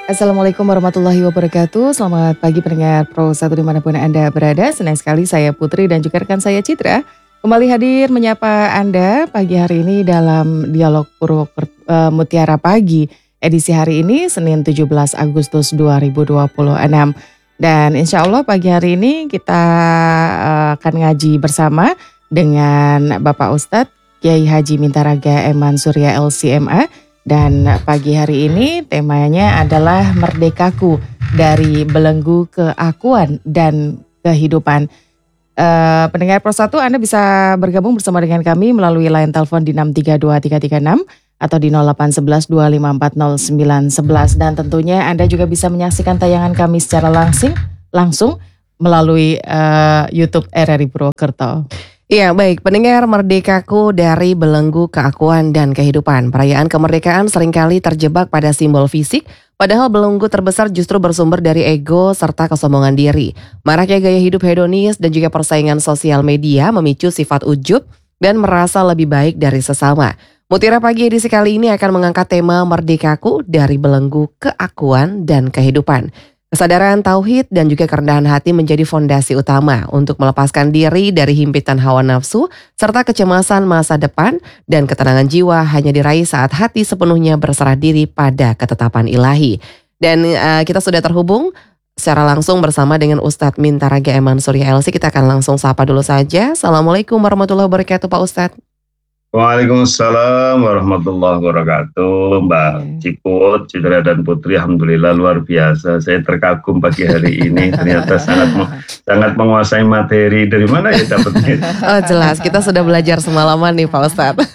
Assalamualaikum warahmatullahi wabarakatuh. Selamat pagi pendengar Pro 1 dimanapun Anda berada. Senang sekali saya Putri dan juga rekan saya Citra kembali hadir menyapa Anda pagi hari ini dalam Dialog Mutiara Pagi. Edisi hari ini Senin 17 Agustus 2026. Dan insya Allah pagi hari ini kita akan ngaji bersama dengan Bapak Ustadz Kiai Haji Mintaraga Eman Surya LCMA. Dan pagi hari ini temanya adalah Merdekaku, dari belenggu keakuan dan kehidupan. Pendengar Pro 1, Anda bisa bergabung bersama dengan kami melalui line telepon di 632336 atau di 0811 2540 911. Dan tentunya Anda juga bisa menyaksikan tayangan kami secara langsung melalui YouTube RRI Purwokerto. Iya, baik, pendengar, Merdekaku dari belenggu keakuan dan kehidupan. Perayaan kemerdekaan seringkali terjebak pada simbol fisik, padahal belenggu terbesar justru bersumber dari ego serta kesombongan diri. Maraknya gaya hidup hedonis dan juga persaingan sosial media memicu sifat ujub dan merasa lebih baik dari sesama. Mutiara Pagi edisi kali ini akan mengangkat tema Merdekaku dari belenggu keakuan dan kehidupan. Kesadaran tauhid dan juga kerendahan hati menjadi fondasi utama untuk melepaskan diri dari himpitan hawa nafsu serta kecemasan masa depan, dan ketenangan jiwa hanya diraih saat hati sepenuhnya berserah diri pada ketetapan ilahi. Dan kita sudah terhubung secara langsung bersama dengan Ustadz Mintaraga Eman Surya LC. Kita akan langsung sapa dulu saja. Assalamualaikum warahmatullahi wabarakatuh Pak Ustadz. Waalaikumsalam warahmatullahi wabarakatuh, Mbak Ciput, Citra dan Putri. Alhamdulillah luar biasa. Saya terkagum pagi hari ini. Ternyata sangat menguasai materi. Dari mana ya dapatnya? Oh jelas, kita sudah belajar semalaman nih Pak Ustadz.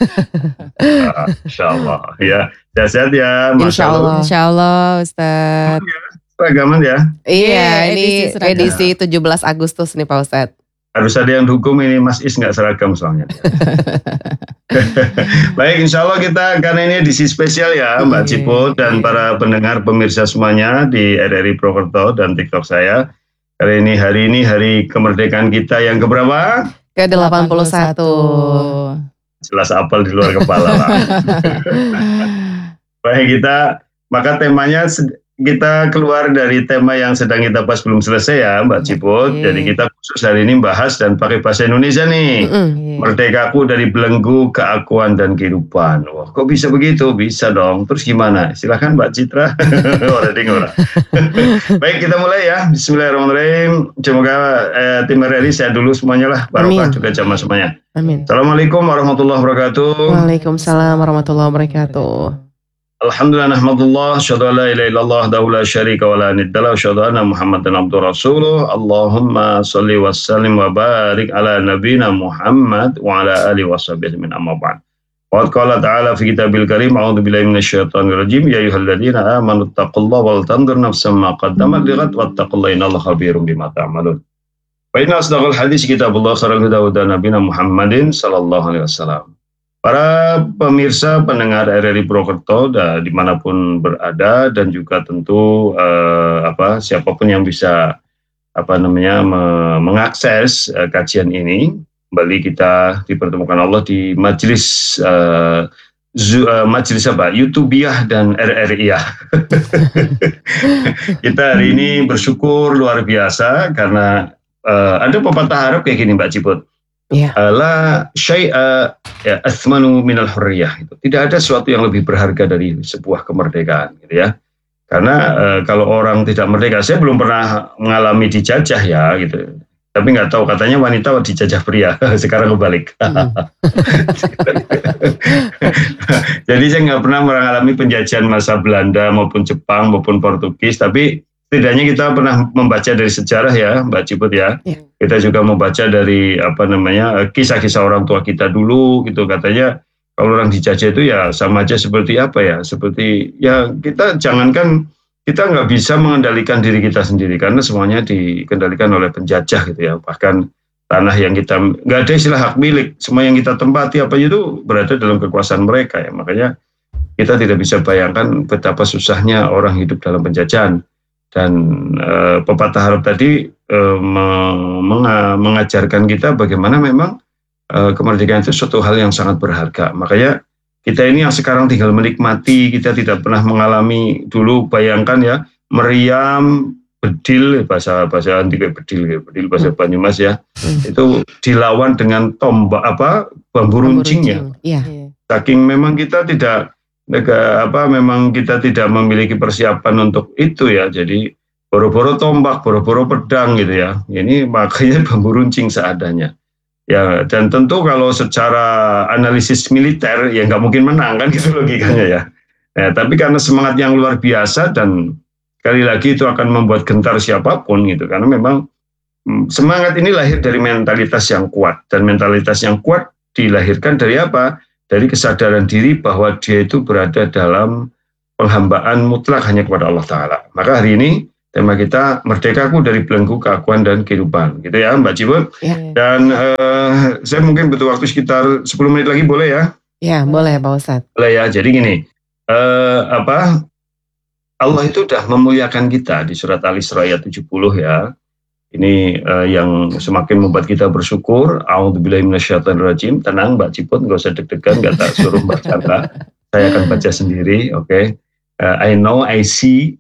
Insya Allah ya. Sehat-sehat ya. Insya Allah. Insya Allah Ustadz. Seragaman ya? Iya, ini edisi 17 Agustus nih Pak Ustadz. Harus ada yang dukung ini, Mas Is nggak seragam soalnya. Baik, insya Allah kita karena ini edisi spesial ya Mbak Ciput dan para pendengar pemirsa semuanya di RRI Purwokerto dan TikTok saya. Hari ini hari kemerdekaan kita yang keberapa? Ke-81. Jelas apal di luar kepala lah. Baik, maka temanya kita keluar dari tema yang sedang kita bahas belum selesai ya Mbak Ciput. Jadi kita khusus hari ini bahas dan pakai bahasa Indonesia nih. Merdekaku dari belenggu keakuan dan kehidupan. Wah, kok bisa begitu? Bisa dong. Terus gimana? Silakan Mbak Citra. Baik, kita mulai ya. Bismillahirrahmanirrahim. Semoga tim RRI sehat dulu semuanya lah. Barokah juga jamaah semuanya. Amin. Assalamualaikum warahmatullahi wabarakatuh. Waalaikumsalam warahmatullahi wabarakatuh. Alhamdulillah nahmadullah, syahadu an la ilaha illallah wahdahu la syarika wa la nidda lahu, syahadu anna Muhammadan abduhu rasuluh. Allahumma shalli wa sallim wa barik ala nabiyyina Muhammad wa ala alihi washabbihi min amma ba'd. Wa qala ta'ala fi kitabil karim, a'udzu billahi minasyaitonir rajim, ya ayyuhalladzina amanu taqullaha wal tanzur nafsum ma qaddamat lighad wattaqullaha innallaha khabirum bima ta'malun. Fa inna asdaqal hadits kitabullah, khairal huda huda nabiyina Muhammadin sallallahu alaihi wasallam. Para pemirsa pendengar RRI Purwokerto dimanapun berada, dan juga tentu siapapun yang bisa mengakses kajian ini, kembali kita dipertemukan Allah di majelis YouTubiah dan RRIah. Kita hari ini bersyukur luar biasa karena ada pepatah Arab kayak gini Mbak Ciput. La syai'a athmanu minal hurriyah. Tidak ada sesuatu yang lebih berharga dari sebuah kemerdekaan, gitu ya. Karena kalau orang tidak merdeka, saya belum pernah mengalami dijajah ya, gitu. Tapi nggak tahu, katanya wanita dijajah pria. Sekarang kebalik. Jadi saya nggak pernah mengalami penjajahan masa Belanda maupun Jepang maupun Portugis, tapi setidaknya kita pernah membaca dari sejarah ya Mbak Ciput ya. Kita juga membaca dari kisah-kisah orang tua kita dulu gitu. Katanya kalau orang dijajah itu ya sama aja seperti seperti ya kita jangankan, kita nggak bisa mengendalikan diri kita sendiri karena semuanya dikendalikan oleh penjajah gitu ya. Bahkan tanah yang kita, nggak ada istilah hak milik, semua yang kita tempati apa itu berada dalam kekuasaan mereka ya. Makanya kita tidak bisa bayangkan betapa susahnya orang hidup dalam penjajahan. Dan pepatah Arab tadi mengajarkan kita bagaimana memang kemerdekaan itu suatu hal yang sangat berharga. Makanya kita ini yang sekarang tinggal menikmati, kita tidak pernah mengalami dulu. Bayangkan ya, meriam, bedil, bahasa anti kayak bedil bahasa Banyumas ya, itu dilawan dengan tombak bambu runcing ya. Saking memang kita tidak memang kita tidak memiliki persiapan untuk itu ya, jadi boro-boro tombak, boro-boro pedang gitu ya. Ini makanya bambu runcing seadanya. Ya, dan tentu kalau secara analisis militer ya nggak mungkin menang kan, gitu logikanya ya. Tapi karena semangat yang luar biasa, dan sekali lagi itu akan membuat gentar siapapun gitu, karena memang semangat ini lahir dari mentalitas yang kuat, dan mentalitas yang kuat dilahirkan dari apa? Dari kesadaran diri bahwa dia itu berada dalam penghambaan mutlak hanya kepada Allah Ta'ala. Maka hari ini tema kita Merdekaku dari Belenggu Keakuan dan Kehidupan, gitu ya Mbak Ciput. Dan saya mungkin butuh waktu sekitar 10 menit lagi, boleh ya? Ya, boleh Pak Ustadz. Boleh ya. Jadi gini, Allah itu sudah memuliakan kita di surat Al-Isra ayat 70 ya. Ini yang semakin membuat kita bersyukur. A'udzubillahi minasyaitonirrajim. Tenang Mbak Ciput, nggak usah deg-degan, nggak tak suruh Mbak Chandra. Saya akan baca sendiri, oke? I know, I see.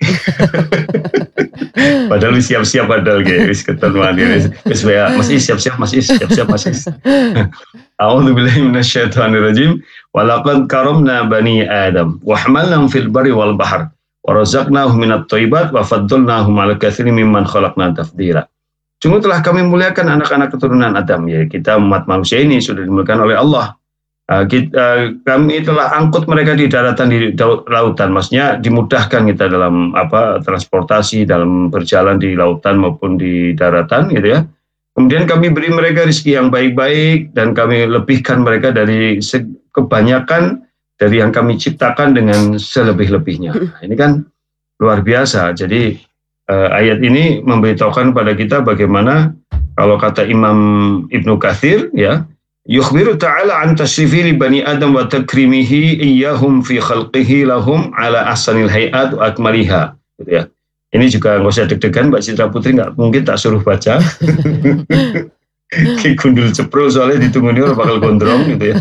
Padahal siap-siap padahal guys, ketemu masih siap-siap masih. A'udzubillahi minasyaitonirrajim. Walaqad karamna bani Adam wa hamalnahum fil barri wal bahr. Warazaqnahum minat thayyibat wa faddalnahum 'ala katsirin mimman khalaqna tafdila. Sungguh telah kami muliakan anak-anak keturunan Adam, ya kita umat manusia ini sudah dimuliakan oleh Allah. Kami telah angkut mereka di daratan, di lautan, maksudnya dimudahkan kita dalam transportasi, dalam berjalan di lautan maupun di daratan gitu ya. Kemudian kami beri mereka rezeki yang baik-baik, dan kami lebihkan mereka dari kebanyakan dari yang kami ciptakan dengan selebih-lebihnya. Nah, ini kan luar biasa. Jadi ayat ini memberitahukan pada kita bagaimana, kalau kata Imam Ibnu Katsir ya, yukhbiru ta'ala an tasrifi li bani Adam wa takrimihi iyyahum fi khalqihi lahum ala ahsanil hayat wa akmaliha, gitu ya. Ini juga nggak usah deg-degan Mbak Citra Putri, nggak mungkin tak suruh baca. Kayak gundul ceprul soalnya ditungguin orang bakal gondrong gitu ya.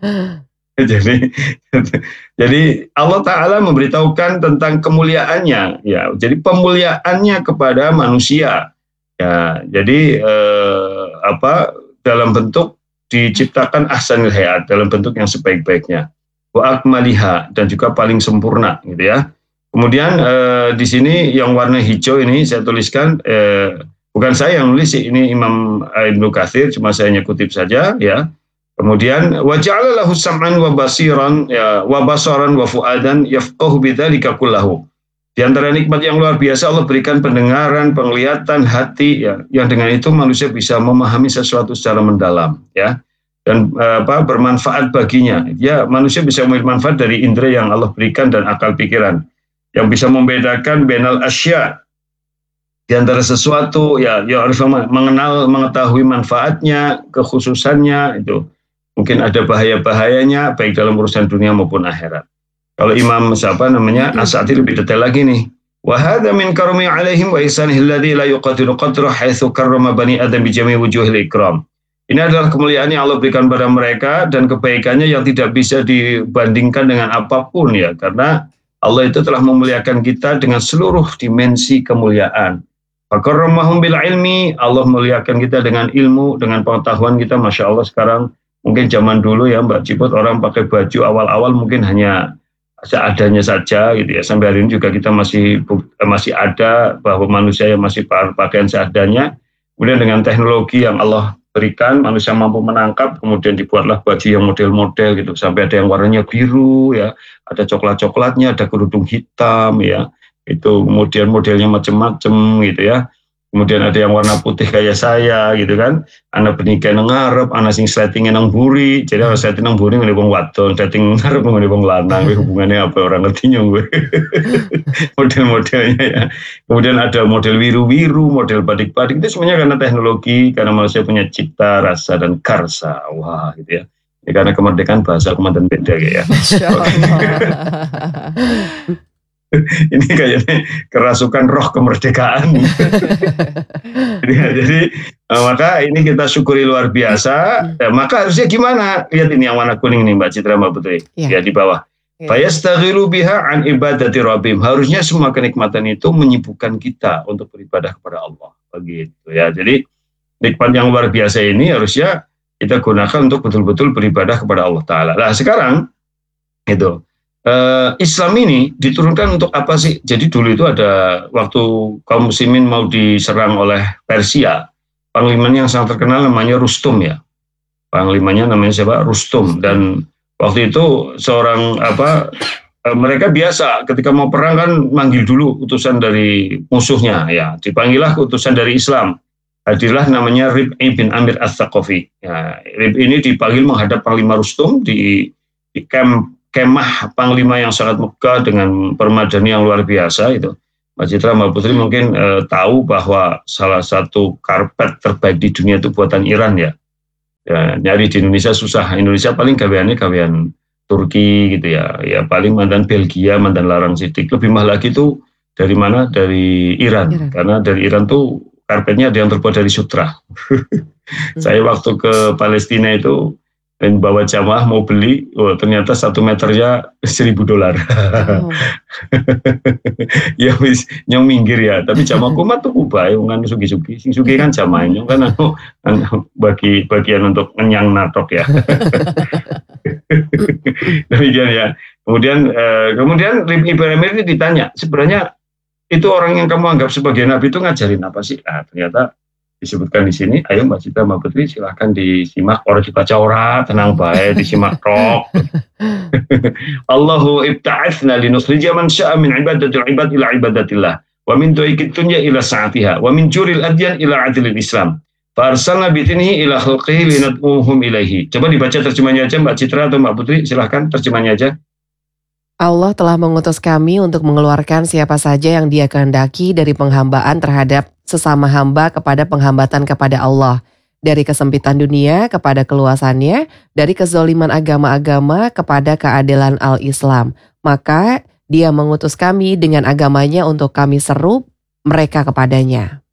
Jadi Allah Ta'ala memberitahukan tentang kemuliaannya ya. Jadi pemuliaannya kepada manusia ya. Jadi dalam bentuk diciptakan ahsanil hayat, dalam bentuk yang sebaik-baiknya, wa akmaliha, dan juga paling sempurna gitu ya. Kemudian di sini yang warna hijau ini saya tuliskan, bukan saya yang nulis, ini Imam Ibnu Katsir, cuma saya kutip saja ya. Kemudian wa ja'ala lahu sam'an wa basiran ya, wa basaran wa fuadan yafqahu bidzalika kullahu. Di antara nikmat yang luar biasa, Allah berikan pendengaran, penglihatan, hati ya, yang dengan itu manusia bisa memahami sesuatu secara mendalam ya, dan bermanfaat baginya. Ya, manusia bisa mengambil manfaat dari indera yang Allah berikan dan akal pikiran yang bisa membedakan bainal asya, di antara sesuatu ya harus mengetahui manfaatnya, kekhususannya itu. Mungkin ada bahaya-bahayanya baik dalam urusan dunia maupun akhirat. Kalau Imam As-Sa'di lebih detail lagi nih. Wa hadza min karami 'alaihim wa ihsanihi alladzi la yuqadiru qadrahu haitsu karrama bani Adam bi jami' wujuhil ikram. Ini adalah kemuliaan yang Allah berikan pada mereka dan kebaikannya yang tidak bisa dibandingkan dengan apapun ya, karena Allah itu telah memuliakan kita dengan seluruh dimensi kemuliaan. Fakarramahum bil ilmi, Allah memuliakan kita dengan ilmu, dengan pengetahuan kita. Masya Allah, sekarang mungkin zaman dulu ya Mbak Ciput, orang pakai baju awal-awal mungkin hanya seadanya saja gitu ya. Sampai hari ini juga kita masih ada bahwa manusia yang masih pakaian seadanya. Kemudian dengan teknologi yang Allah berikan, manusia mampu menangkap, kemudian dibuatlah baju yang model-model gitu, sampai ada yang warnanya biru ya, ada coklat-coklatnya, ada kerudung hitam ya, itu kemudian modelnya macam-macam gitu ya. Kemudian ada yang warna putih kayak saya gitu kan, anak bernikah nang ngarep, anak sing setting nang buri, jadi kalau setting nang buri ngene wong wadon, setting ngarep ngene wong lanang, hubungannya apa orang ngerti nyong gue. Model-modelnya ya. Kemudian ada model wiru-wiru, model badik-badik, itu semuanya karena teknologi, karena manusia punya cipta, rasa, dan karsa. Wah gitu ya. Ini karena kemerdekaan bahasa kemudian beda ya. Ini kayaknya kerasukan roh kemerdekaan. Jadi maka ini kita syukuri luar biasa. Maka harusnya gimana? Lihat ini yang warna kuning nih Mbak Citra, Mbak Putri. Ya di bawah. Fayastaghilu biha an ibadati rabbihim. Harusnya semua kenikmatan itu menyibukkan kita untuk beribadah kepada Allah. Begitu ya. Jadi nikmat yang luar biasa ini harusnya kita gunakan untuk betul-betul beribadah kepada Allah Ta'ala. Nah sekarang itu Islam ini diturunkan untuk apa sih? Jadi dulu itu ada waktu kaum muslimin mau diserang oleh Persia, panglimanya yang sangat terkenal namanya Rustum ya. Panglimanya namanya siapa? Rustum. Dan waktu itu seorang mereka biasa ketika mau perang kan manggil dulu utusan dari musuhnya ya. Dipanggillah utusan dari Islam. Hadirlah namanya Rib'i bin Amir Ats-Tsaqafi. Ya, Rib'i ini dipanggil menghadap Panglima Rustum di kemah Panglima yang sangat megah dengan permadani yang luar biasa itu. Mbak Citra, Mbak Putri mungkin tahu bahwa salah satu karpet terbaik di dunia itu buatan Iran ya. Ya, nyari di Indonesia susah. Indonesia paling gaweannya gawean Turki gitu ya. Ya paling mantan Belgia, mantan larang sidik. Lebih mahal lagi itu dari mana? Dari Iran. Karena dari Iran tuh karpetnya ada yang terbuat dari sutra. Saya waktu ke Palestina itu dan bawa jamaah mau beli, ternyata 1 meternya $1.000. Ya wis nyong minggir ya, tapi jamaah kumat tuh bae kan sugi-sugi. Sing sugi kan jamaahnya kan bagi bagian untuk ngenyang natok ya. Demikian ya. Kemudian Ibrahim ini ditanya, sebenarnya itu orang yang kamu anggap sebagai nabi itu ngajarin apa sih? Nah, ternyata disebutkan di sini. Ayo Mbak Citra, Mbak Putri silahkan disimak. Orang dibaca tenang baik, disimak tok. Allahu ibta'atsna linukhrija man syaa min ibadatil ibad ila ibadatillah wa min tu'ikid dunya ila sa'atiha wa min juril adyan ila adlil Islam. Farsalna bitinihi ila khalqihi linad'uhum ilaihi. Coba dibaca terjemahnya aja Mbak Citra atau Mbak Putri, silahkan terjemahnya aja. Allah telah mengutus kami untuk mengeluarkan siapa saja yang Dia kehendaki dari penghambaan terhadap sesama hamba kepada penghambatan kepada Allah, dari kesempitan dunia kepada keluasannya, dari kezoliman agama-agama kepada keadilan al-Islam. Maka Dia mengutus kami dengan agamanya untuk kami seru mereka kepadanya.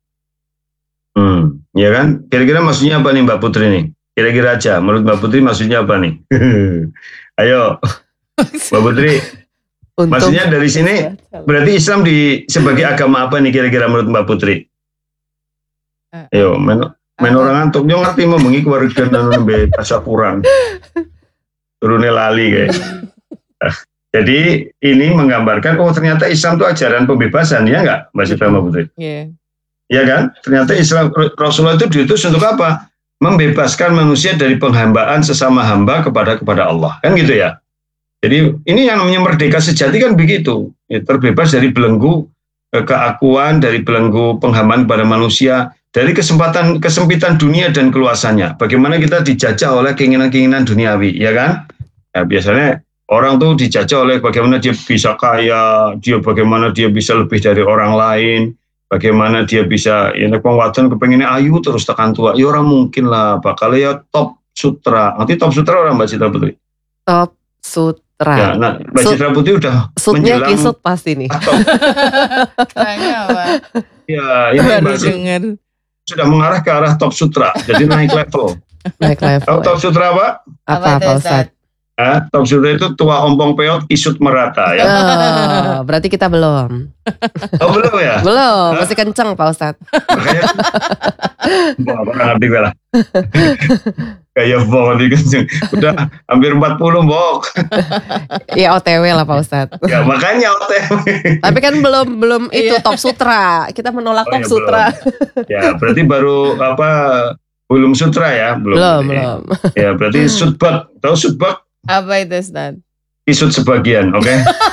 Ya kan? Kira-kira maksudnya apa nih Mbak Putri nih? Kira-kira aja, menurut Mbak Putri maksudnya apa nih? Ayo. Mbak Putri, maksudnya dari sini berarti Islam sebagai agama apa nih kira-kira menurut Mbak Putri? Ayo, main orang ngantuk, dia ngerti mau mengi keluarga dan bahasa kurang, turunnya lali kayak. Jadi ini menggambarkan, ternyata Islam itu ajaran pembebasan, ya nggak Mbak Citra Mbak Putri? Iya kan? Ternyata Islam Rasulullah itu diutus untuk apa? Membebaskan manusia dari penghambaan sesama hamba kepada Allah, kan gitu ya? Jadi ini yang namanya merdeka sejati kan begitu, ya, terbebas dari belenggu keakuan, dari belenggu penghambaan pada manusia, dari kesempitan dunia dan keluasannya. Bagaimana kita dijajah oleh keinginan-keinginan duniawi, ya kan? Ya, biasanya orang tuh dijajah oleh bagaimana dia bisa kaya, bagaimana dia bisa lebih dari orang lain, bagaimana dia bisa, ya penguatan kepengennya ayu terus tekan tua. Ya orang mungkin lah, bakal ya top sutra. Nanti top sutra orang Mbak Citra Putri. Top sutra. Ya, nah, Mbak Citra Putri udah sutnya kisut pasti nih. Tanya apa? Ya, ini Mbak sudah mengarah ke arah top sutra, jadi naik level. Naik level. Top sutra apa? Apa Pak Ustadz? Top sutra itu tua ompong peot kisut merata ya. Berarti kita belum. Oh belum ya? Belum, masih kenceng Pak Ustadz. Makanya, orang ngerti gue lah. Kayak bok di kenceng. Udah hampir 40 bok. Ya OTW lah Pak Ustadz. Ya makanya OTW. Tapi kan belum itu top sutra. Kita menolak top sutra. Ya berarti baru belum sutra ya? Belum. Ya berarti sutbak. Tahu sutbak? Apa itu Ustaz? Kisut sebagian, oke?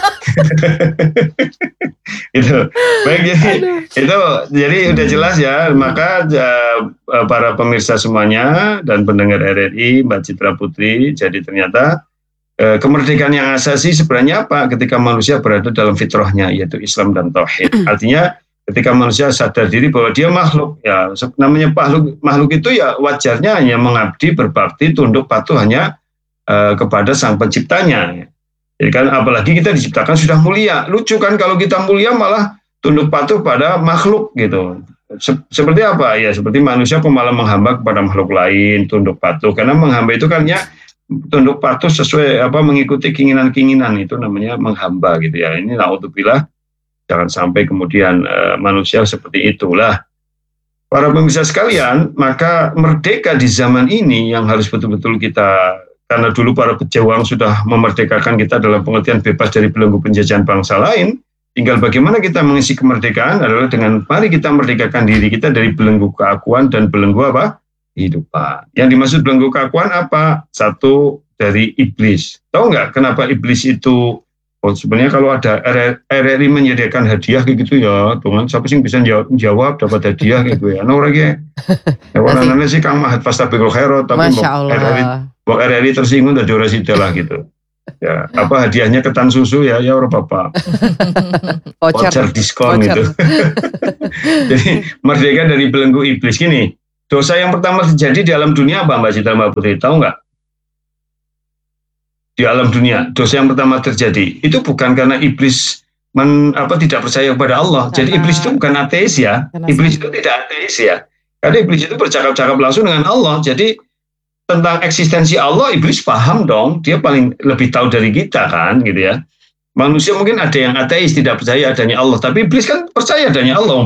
Itu baik, jadi udah jelas ya. Maka para pemirsa semuanya dan pendengar RRI, Mbak Citra Putri, jadi ternyata kemerdekaan yang asasi sebenarnya apa? Ketika manusia berada dalam fitrahnya, yaitu Islam dan Tauhid. Artinya ketika manusia sadar diri bahwa dia makhluk, ya namanya makhluk itu ya wajarnya hanya mengabdi, berbakti, tunduk patuh hanya kepada sang penciptanya. Jadi kan apalagi kita diciptakan sudah mulia. Lucu kan kalau kita mulia malah tunduk patuh pada makhluk gitu. Seperti apa? Ya seperti manusia kok malah menghamba kepada makhluk lain, tunduk patuh. Karena menghamba itu kan ya tunduk patuh sesuai mengikuti keinginan-keinginan, itu namanya menghamba gitu ya. Ini naudzubillah, jangan sampai kemudian manusia seperti itulah. Para pemirsa sekalian, maka merdeka di zaman ini yang harus betul-betul kita, karena dulu para pejuang sudah memerdekakan kita dalam pengertian bebas dari belenggu penjajahan bangsa lain. Tinggal bagaimana kita mengisi kemerdekaan adalah dengan mari kita merdekakan diri kita dari belenggu keakuan dan belenggu kehidupan. Yang dimaksud belenggu keakuan apa? Satu, dari iblis. Tahu nggak kenapa iblis itu? Sebenarnya kalau ada RRI menyediakan hadiah kayak gitu ya, Tuhan siapa sih bisa jawab dapat hadiah gitu ya. Nah orangnya, warnanya sih Kang Mahat Fastabikul Khairat, tapi RRI tersinggung dari durasi lah gitu. Ya, hadiahnya ketan susu ya orang bapak. Voucher diskon gitu. Jadi merdeka dari belenggu iblis gini. Dosa yang pertama terjadi di alam dunia apa Mbak Citra, Mbak Putri? Tahu nggak? Di alam dunia, dosa yang pertama terjadi itu bukan karena iblis tidak percaya kepada Allah. Jadi iblis itu bukan ateis ya. Iblis itu tidak ateis ya. Karena iblis itu bercakap-cakap langsung dengan Allah. Jadi tentang eksistensi Allah, iblis paham dong. Dia paling lebih tahu dari kita kan, gitu ya. Manusia mungkin ada yang ateis, tidak percaya adanya Allah. Tapi iblis kan percaya adanya Allah.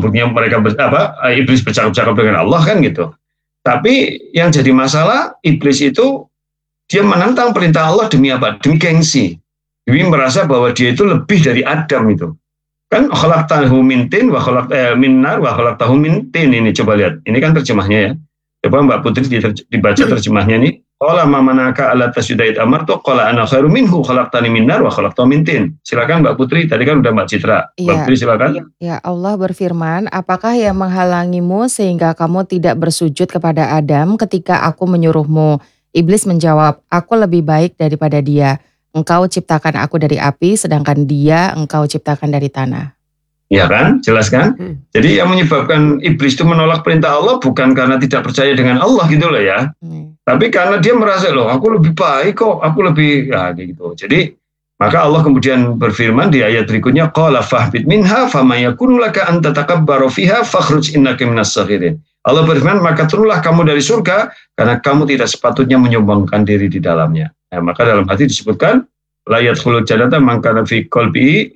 Iblis bercakap-cakap dengan Allah kan gitu. Tapi yang jadi masalah, iblis itu dia menentang perintah Allah demi apa? Demi gengsi. Demi merasa bahwa dia itu lebih dari Adam itu. Kan khalaqtahu min tin wa min nar wa khalaqtahu min tin, ini coba lihat. Ini kan terjemahnya ya. Coba Mbak Putri dibaca terjemahnya nih. Qala ma manaka alla tasjuda id amartu qala ana khairu minhu khalaqtani min nar wa khalaqtahu min tin. Silakan Mbak Putri, tadi kan udah Mbak Citra. Mbak Putri silakan. Ya, Allah berfirman, apakah yang menghalangimu sehingga kamu tidak bersujud kepada Adam ketika aku menyuruhmu? Iblis menjawab, aku lebih baik daripada dia. Engkau ciptakan aku dari api, sedangkan dia engkau ciptakan dari tanah. Ya kan, jelas kan? Jadi yang menyebabkan iblis itu menolak perintah Allah bukan karena tidak percaya dengan Allah gitu loh ya. Tapi karena dia merasa loh, aku lebih baik kok, aku lebih, ya gitu. Jadi maka Allah kemudian berfirman di ayat berikutnya, qala fahbit minha fama yakunu laka an tatakabbaru fiha fakhruj innaka minas saghirin. Allah berfirman, maka turunlah kamu dari surga karena kamu tidak sepatutnya menyombongkan diri di dalamnya. Nah, maka dalam hati disebutkan la yadkhulul jannata man kana fi qalbihi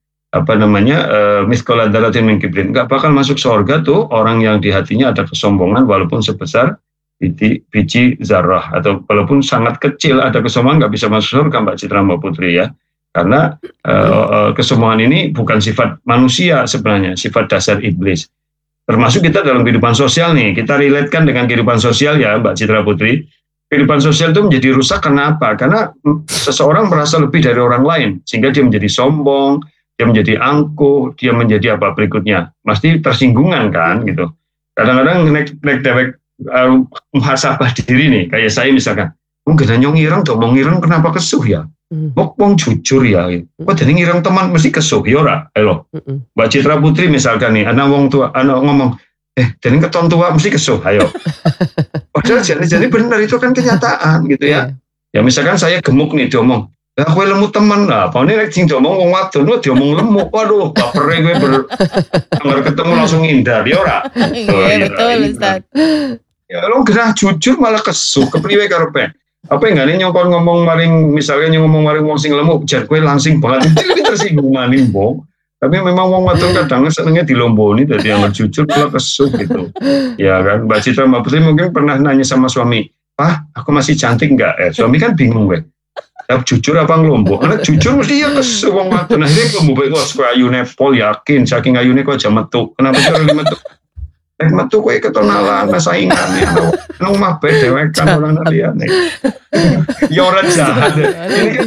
mithqala dzarratin min kibrin. Enggak bakal masuk surga tuh orang yang di hatinya ada kesombongan walaupun sebesar biji zarrah, atau walaupun sangat kecil ada kesombongan, enggak bisa masuk surga Mbak Citra, Mbak Putri ya. Karena kesombongan ini bukan sifat manusia sebenarnya, sifat dasar iblis. Termasuk kita dalam kehidupan sosial nih, kita relatekan dengan kehidupan sosial ya Mbak Citra Putri. Kehidupan sosial itu menjadi rusak karena apa? Karena seseorang merasa lebih dari orang lain, sehingga dia menjadi sombong, dia menjadi angkuh, dia menjadi apa berikutnya? Pasti tersinggungan kan gitu. Kadang-kadang naik dewek muhasabah diri nih, kayak saya misalkan, mungkin nyong ireng tuh, ngireng kenapa kesuh ya? Wong jujur ya, kok jadi ngireng teman mesti kesuh ya ora? Ayo, Mbak Citra Putri misalkan nih, anak wong tua, anak ngomong, jadi keton tua mesti kesuh, ayo. Padahal jadi benar itu kan kenyataan gitu ya. Ya misalkan saya gemuk nih diomong, lah kowe lemu temen lah, apa nih sing diomong wong wadon, diomong lemu, waduh, bapere kowe anggar ketemu langsung ngindar, ya ora? Iya betul Ustaz. Ya lo gerah jujur malah kesuh, kepriwe karepe. Apa enggak nih nyokon ngomong maring, misalnya ngomong maring wong sing lemu, jar kowe langsing banget, itu tersinggung maning bong. Tapi memang wong wadon kadang senengnya dilomboni, jadi yang jujur malah kesuh gitu. Ya kan, Mbak Citra, Mbak Putri mungkin pernah nanya sama suami, "Pak, aku masih cantik enggak?" Suami kan bingung gue. Ya, jujur apa ngelombok? Karena jujur mesti ya kesuh wong wadon. Akhirnya ngelombok kok kowe ayune pol, yakin saking ayune kok aja metu. Kenapa sih ora metu? Metu kowe ketonalan saingane nang mah dewek kan ora liyane. Ya ora jahat. Ini kan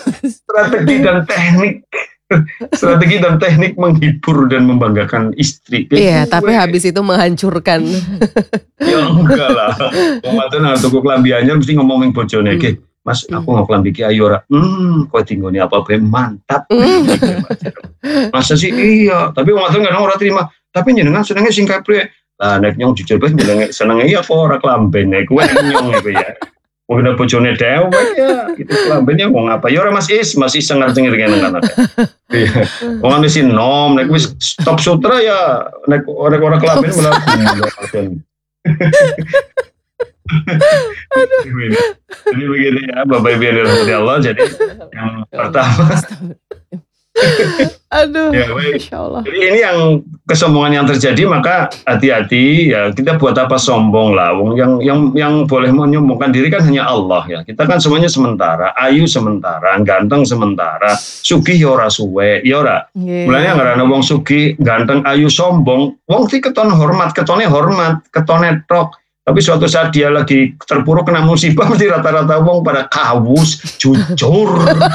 strategi dan teknik menghibur dan membanggakan istri. Iya, tapi habis itu menghancurkan. Ya enggak lah. Wong wadon nang tuku klambi anyar mesti ngomongin bojone, "Ge, Mas, aku nggak klambi ki ayo ora." Kok tinggone apa bae mantap. Masa sih iya, tapi wong wadon kadang ora terima. Tapi jenengan senenge sing kapre. Lah nek nyong jujur bae senenge iya apa ora klamben nek kowe nyong iku ya. Mungkin bojone dewek ya, itu kelambene wong apa? Ya ora Mas Is ngerti dengan anak. Iya. Wong anu sinom nek wis stop sutra ya nek ora kelambene malah. Jadi begitu ya Bapak Ibu yang dirahmati Allah. Jadi yang pertama Aduh, ya baik. Masya Allah. Jadi ini yang kesombongan yang terjadi, maka hati-hati ya, kita buat apa sombong lah. Wong yang boleh menyombongkan diri kan hanya Allah ya. Kita kan semuanya sementara, ayu sementara, ganteng sementara, sugih ya ora suwe, ya ora. Mulane ngarana wong sugih, ganteng, ayu sombong, wong iki ketone hormat, ketone tok. Tapi suatu saat dia lagi terpuruk kena musibah, mesti rata-rata wong pada kawus, jujur.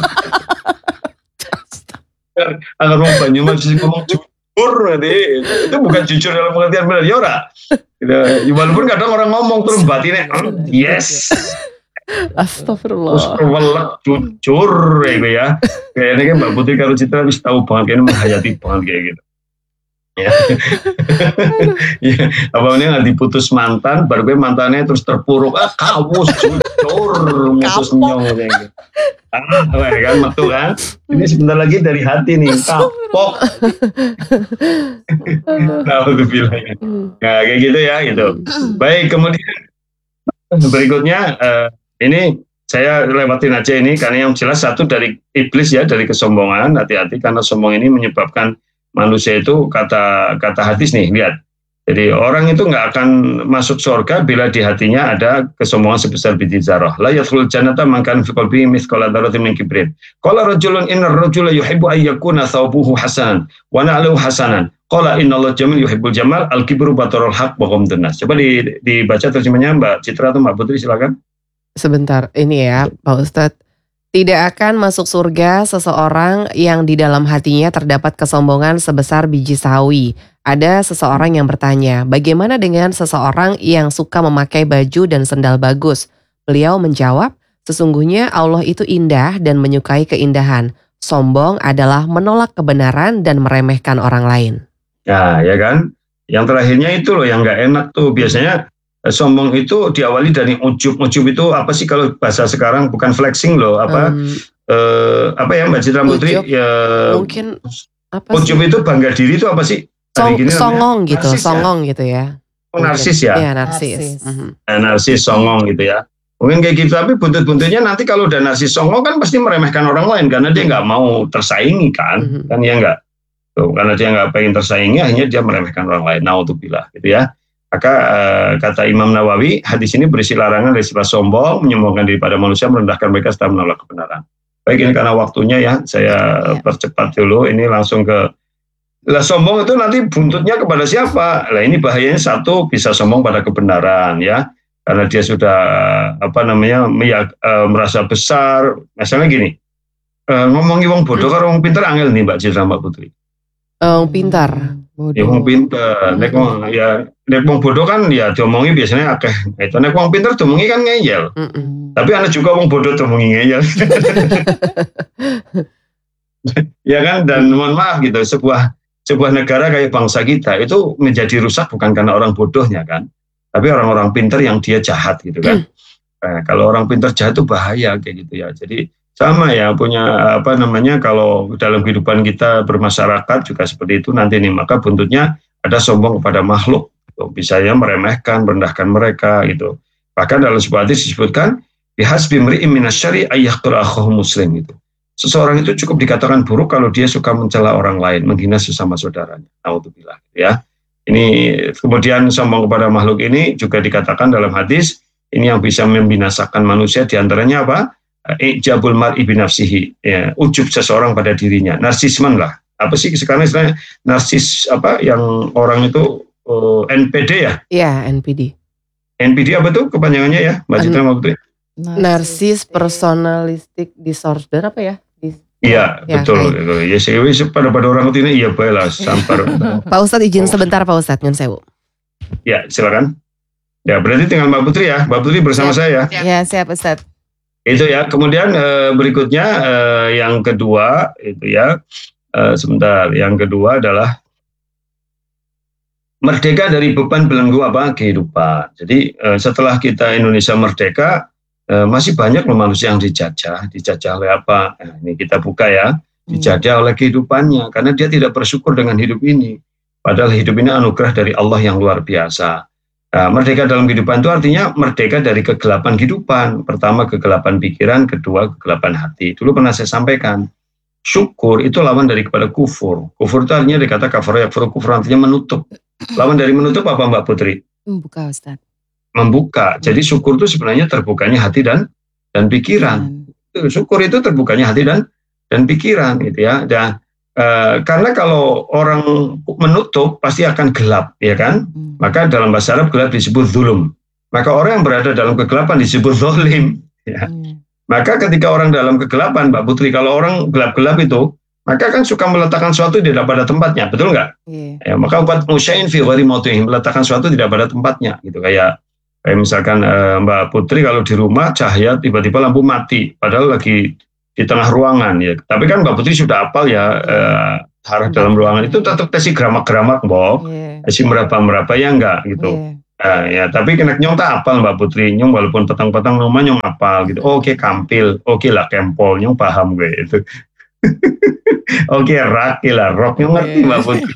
Agar orang Banyumas ngomong jujur, itu bukan jujur dalam pengertian benar, ya ora. Walaupun kadang orang ngomong terus batinnya, yes, Astagfirullah. Jujur, ya. Kayaknya kan Mbak Putri kalau Citra harus tahu banget, kayaknya menghayati banget kayak gitu. Ya, ya, apalagi nggak diputus mantan, baru gue mantannya terus terpuruk, kawus, jujur, mutus nyong kayak gitu. Kan metu kan, ini sebentar lagi dari hati nih, kapok. Nah, itu bilangnya. Nah, kayak gitu ya, gitu. Baik, kemudian berikutnya ini saya lewatin aja ini karena yang jelas satu dari iblis ya, dari kesombongan. Hati-hati karena sombong ini menyebabkan manusia itu kata hadis nih, lihat. Jadi orang itu nggak akan masuk surga bila di hatinya ada kesombongan sebesar biji zarah. La yadkhulul jannata man kana fi qalbihi mithqala dzarratin min kibrin. Qala rajulun innar rajula yuhibbu an yakuna thawbuhu hasanan wa na'luhu hasanan. Qala innallaha jamil yuhibbul jamal al-kibru batarul haq wa ghamdun nas. Coba dibaca terjemahnya Mbak Citra atau Mbak Putri silakan. Sebentar, ini ya Pak Ustadz. Tidak akan masuk surga seseorang yang di dalam hatinya terdapat kesombongan sebesar biji sawi. Ada seseorang yang bertanya, bagaimana dengan seseorang yang suka memakai baju dan sendal bagus? Beliau menjawab, sesungguhnya Allah itu indah dan menyukai keindahan. Sombong adalah menolak kebenaran dan meremehkan orang lain. Ya, ya kan? Yang terakhirnya itu loh yang nggak enak tuh. Biasanya sombong itu diawali dari ujub. Ujub itu apa sih kalau bahasa sekarang? Bukan flexing loh, apa ya Mbak Citra Putri? Ya, mungkin apa ujub sih? itu bangga diri itu apa sih? Songong gitu, narsis songong ya? Gitu ya. Narsis ya? Iya, narsis. Narsis songong gitu ya. Mungkin kayak gitu, tapi buntut-buntutnya nanti kalau udah narsis songong kan pasti meremehkan orang lain karena dia nggak mau tersaingi kan, kan ya nggak. Karena dia nggak pengen tersaingi, akhirnya dia meremehkan orang lain. Naudzubillah, gitu ya. Maka kata Imam Nawawi, hadis ini berisi larangan dari sifat sombong, menyombongkan diri pada manusia, merendahkan mereka serta menolak kebenaran. Baik, ini karena waktunya ya, saya percepat dulu. Ini langsung ke sombong itu nanti buntutnya kepada siapa? Nah, ini bahayanya satu bisa sombong pada kebenaran ya, karena dia sudah merasa besar. Misalnya gini, ngomongi wong bodoh karo wong pinter angel nih Mbak Citra Mbak Putri. Pintar. Ya wong pinter, nek wong bodoh kan ya diomongi biasanya akeh. Itu nek wong pinter diomongi kan ngeyel. Tapi ada juga wong bodoh diomongi ngeyel. Ya kan, dan mohon maaf gitu, sebuah negara kayak bangsa kita itu menjadi rusak bukan karena orang bodohnya kan, tapi orang-orang pinter yang dia jahat gitu kan. Kalau orang pinter jahat itu bahaya kayak gitu ya. Jadi sama ya punya kalau dalam kehidupan kita bermasyarakat juga seperti itu nanti nih, maka buntutnya ada sombong kepada makhluk, misalnya meremehkan, merendahkan mereka gitu. Bahkan dalam sebuah hadis disebutkan bihasbi mri'in minasyari ayyaqra akhahu muslim gitu. Seseorang itu cukup dikatakan buruk kalau dia suka mencela orang lain, menghina sesama saudaranya. Naudzubillah ya. Ini kemudian sombong kepada makhluk ini juga dikatakan dalam hadis ini yang bisa membinasakan manusia, diantaranya apa? Ijabul mar'i binafsihi, ya, ujub seseorang pada dirinya, narsismen lah. Apa sih sekarang istilahnya narsis apa yang orang itu NPD ya? Iya, NPD. NPD apa tuh kepanjangannya ya, Mbak Citra Mbak Putri? Narsis personalistic disorder apa ya? Iya, betul. Ya sih pada orang ini iya baiklah sampar. Pak Ustadz izin sebentar Pak Ustadz, nyun sewu. Ya, silakan. Ya, berarti tinggal Mbak Putri ya. Mbak Putri bersama saya. Ya, siap Ustadz. Itu ya. Kemudian berikutnya yang kedua itu ya. Sebentar, yang kedua adalah merdeka dari beban belenggu kehidupan. Jadi setelah kita Indonesia merdeka, masih banyak loh manusia yang dijajah oleh apa? Nah, ini kita buka ya, dijajah oleh kehidupannya karena dia tidak bersyukur dengan hidup ini. Padahal hidup ini anugerah dari Allah yang luar biasa. Nah, merdeka dalam kehidupan itu artinya merdeka dari kegelapan kehidupan. Pertama kegelapan pikiran, kedua kegelapan hati. Dulu pernah saya sampaikan, syukur itu lawan daripada kufur. Kufur itu artinya dikata kafar yakfur, kufur artinya menutup. Lawan dari menutup apa Mbak Putri? Membuka, Ustaz. Membuka. Jadi syukur itu sebenarnya terbukanya hati dan pikiran. Syukur itu terbukanya hati dan pikiran gitu ya. Dan karena kalau orang menutup pasti akan gelap, ya kan? Maka dalam bahasa Arab gelap disebut zulum. Maka orang yang berada dalam kegelapan disebut zolim. Ya. Maka ketika orang dalam kegelapan, Mbak Putri, kalau orang gelap-gelap itu, maka kan suka meletakkan sesuatu tidak pada tempatnya, betul nggak? Ya, maka buat musyain fi ghairi mawdi'ihi, meletakkan sesuatu tidak pada tempatnya, gitu kayak misalkan Mbak Putri kalau di rumah cahaya tiba-tiba lampu mati, padahal lagi di tengah ruangan ya. Tapi kan Mbak Putri sudah hafal ya arah dalam ruangan itu tetap tesi geramak-geramak, Mbok, tesi meraba-meraba ya enggak gitu. Ya, tapi kena nyong tak hafal Mbak Putri, nyong walaupun petang-petang rumah nyong hafal gitu. Oke, kampil, oke lah kempol, nyong paham gue itu. Oke, rak gila, rock nyong ngerti Mbak Putri.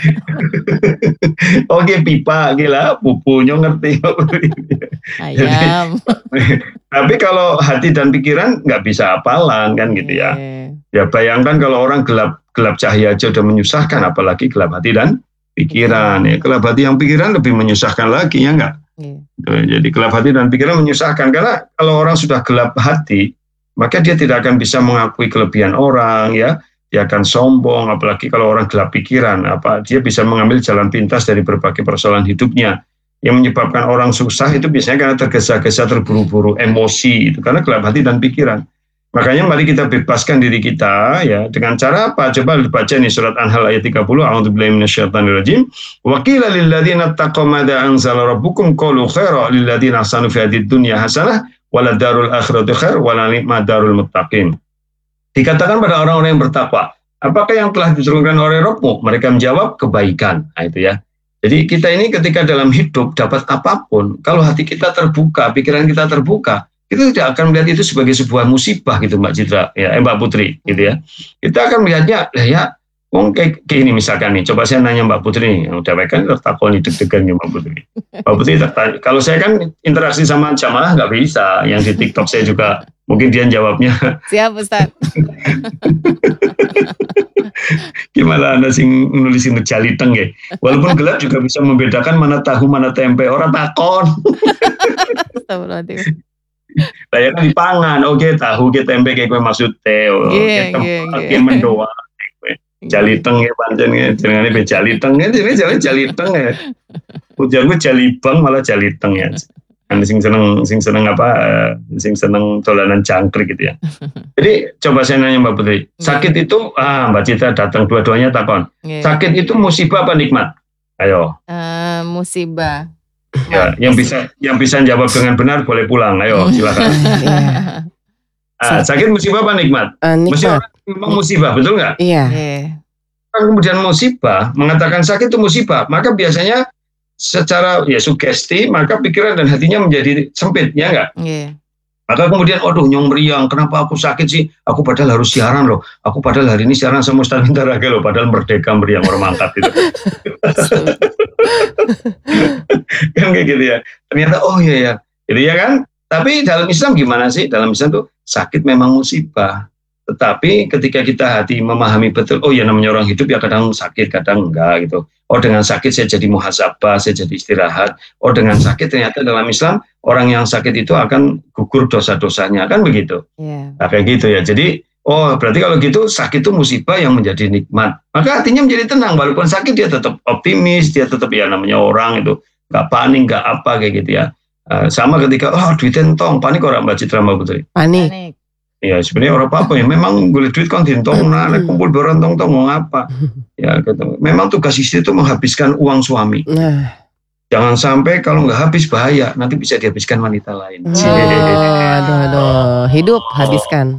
Oke, pipa gila, pupu nyong ngerti. Ayam. Tapi kalau hati dan pikiran nggak bisa hafalan kan gitu ya. Ya bayangkan kalau orang gelap cahaya aja udah menyusahkan, apalagi gelap hati dan pikiran. Ya, gelap hati yang pikiran lebih menyusahkan lagi ya nggak. Jadi gelap hati dan pikiran menyusahkan karena kalau orang sudah gelap hati, maka dia tidak akan bisa mengakui kelebihan orang ya. Dia akan sombong, apalagi kalau orang gelap pikiran, dia bisa mengambil jalan pintas dari berbagai persoalan hidupnya. Yang menyebabkan orang susah itu biasanya karena tergesa-gesa, terburu-buru, emosi itu karena gelap hati dan pikiran. Makanya mari kita bebaskan diri kita ya dengan cara apa? Coba dibaca nih surat Anfal ayat 30. A'udzubillahi minasyaitonirrajim. Wa qila lil ladzina taqaw madza anzala rabbukum qalu khaira lil ladzina ahsanu fid dunya hasanah wala darul akhirati khair wala ni'ma darul muttaqin. Dikatakan pada orang-orang yang bertakwa, apakah yang telah diturunkan oleh Rabbmu? Mereka menjawab kebaikan. Nah, itu ya. Jadi kita ini ketika dalam hidup dapat apapun, kalau hati kita terbuka, pikiran kita terbuka, kita tidak akan melihat itu sebagai sebuah musibah gitu Mbak Citra, ya, Mbak Putri, gitu ya. Kita akan melihatnya, ya, kayak ini misalkan nih, coba saya nanya Mbak Putri nih, yang udah kan tertakon nih deg-degan nih Mbak Putri. Mbak Putri kalau saya kan interaksi sama jamaah nggak bisa, yang di TikTok saya juga mungkin dia jawabnya. Siap Ustaz. Gimana Anda sing nulisin jaliteng ya? Walaupun gelap juga bisa membedakan mana tahu mana tempe. Orang takon. Saya kan dipangan. Oke, tahu ke tempe kayak gue maksud teo. Oke, mendoa. Jaliteng ya pancen ya. Jenenge be jaliteng ya. Jenenge jaliteng ya. Ujar gue jalibang malah jaliteng ya. Anda sing seneng dolanan jangkrik gitu ya. Jadi coba saya nanya Mbak Putri, sakit itu Mbak Citra datang dua-duanya takon. Sakit itu musibah apa nikmat? Ayo. Musibah. Ya, yang bisa jawab dengan benar boleh pulang. Ayo, silakan. Sakit musibah apa nikmat? Nikmat. Memang musibah, betul nggak? Iya. Kemudian musibah mengatakan sakit itu musibah, maka biasanya secara ya sugesti maka pikiran dan hatinya menjadi sempit ya enggak? Maka kemudian aduh nyong meriang, kenapa aku sakit sih? Aku padahal harus siaran loh. Aku padahal hari ini siaran sama Ustaz Minta Raga loh, padahal merdeka meriang orang mangkat gitu. Kan kayak gitu ya. Ternyata oh iya ya. Gitu ya kan? Tapi dalam Islam gimana sih? Dalam Islam tuh sakit memang musibah. Tetapi ketika kita hati memahami betul, oh ya namanya orang hidup ya kadang sakit, kadang enggak gitu. Oh dengan sakit saya jadi muhasabah, saya jadi istirahat. Oh dengan sakit ternyata dalam Islam orang yang sakit itu akan gugur dosa-dosanya, kan begitu. Nah, kayak gitu ya. Jadi oh berarti kalau gitu sakit itu musibah yang menjadi nikmat. Maka hatinya menjadi tenang, walaupun sakit dia tetap optimis, dia tetap ya namanya orang itu nggak panik, nggak apa kayak gitu ya. Sama ketika duit entong, panik orang Mbak Citra Mbak Putri. Panik. Ya sebenarnya orang apa ya memang gue duit kan dintong kumpul berontong tong mau ngapa ya gitu. Memang tugas istri itu menghabiskan uang suami. Jangan sampai kalau nggak habis bahaya, nanti bisa dihabiskan wanita lain. Aduh, hidup habiskan.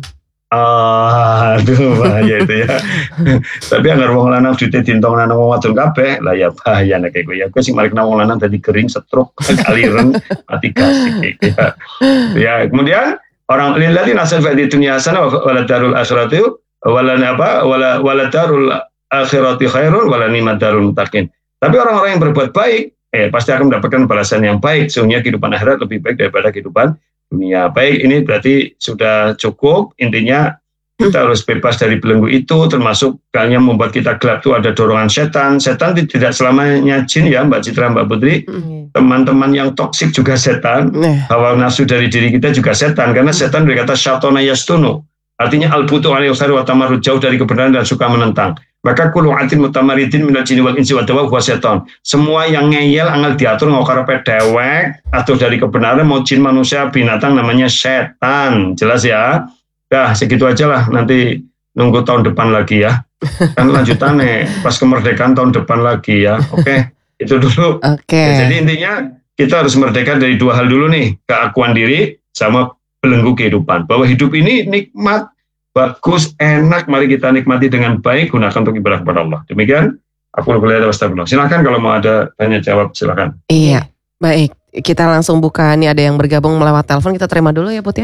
Aduh bahaya itu ya. Tapi anggar wong lanang duite dintong nang wong wadon kabeh, lah ya bahaya nek kowe ya. Kowe sing mari nang wong lanang dadi kering, stroke, kaliren, mati gasik ya. Ya, kemudian orang lillahi nasal fa di dunya hasanah wala darul akhirati wala darul akhirati khairun wala ni'madarul muttaqin. Tapi orang-orang yang berbuat baik pasti akan mendapatkan balasan yang baik. Sesungguhnya kehidupan akhirat lebih baik daripada kehidupan dunia. Baik, ini berarti sudah cukup. Intinya kita harus bebas dari belenggu itu, termasuk yang membuat kita gelap itu ada dorongan setan. Setan tidak selamanya jin ya Mbak Citra, Mbak Putri. Teman-teman yang toksik juga setan. Hawa nafsu dari diri kita juga setan. Karena setan berkata syatona yastunu. Artinya al-butu alaihi khair wa tamarrud, jauh dari kebenaran dan suka menentang. Maka kullu atin mutamaridin minal jinni wal insi wa dawa huwa setan. Semua yang ngeyel angel diatur ngokar dewek atau dari kebenaran mau jin manusia binatang namanya setan. Jelas ya? Dah segitu aja lah, nanti nunggu tahun depan lagi ya. Kan lanjutannya pas kemerdekaan tahun depan lagi ya. Oke, itu dulu. Ya, jadi intinya kita harus merdeka dari dua hal dulu nih, keakuan diri sama belenggu kehidupan. Bahwa hidup ini nikmat, bagus, enak, mari kita nikmati dengan baik, gunakan untuk ibadah kepada Allah. Demikian, aku silakan kalau mau ada tanya jawab, silakan. Iya, baik. Kita langsung buka, nih ada yang bergabung melewat telepon, kita terima dulu ya Put ya.